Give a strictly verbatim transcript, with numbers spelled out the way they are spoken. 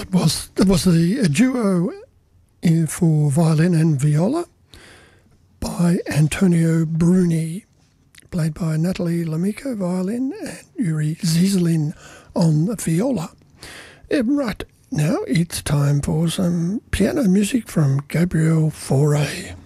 That was that was a, a duo in, for violin and viola by Antonio Bruni, played by Natalie Lamico violin and Yuri Zizalin on the viola. Um, right, now it's time for some piano music from Gabriel Fauré.